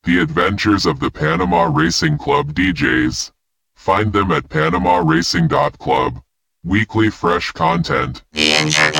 The adventures of the Panama Racing Club DJs. Find them at panamaracing.club. Weekly fresh content. The internet.